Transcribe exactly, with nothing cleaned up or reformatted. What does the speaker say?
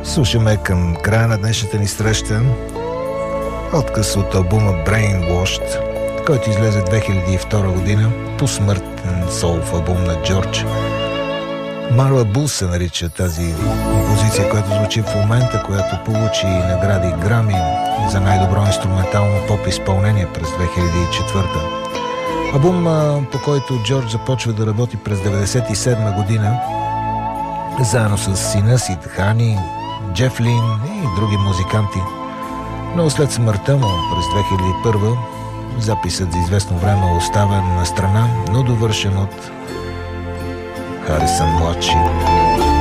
Слушаме към края на днешната ни среща отказ от албума Brainwashed, който излезе две хиляди и втора година, посмъртен солов албум на Джордж. Марла Бул се нарича тази композиция, която звучи в момента, която получи награди Грами за най-добро инструментално поп изпълнение през две хиляди и четвърта. Албум, по който Джордж започва да работи през деветдесет и седма година, заедно с сина си Хани, Джеф Лин и други музиканти. Но след смъртта му през две хиляди и първа записът за известно време е оставен на страна, но довършен от Харисън младши.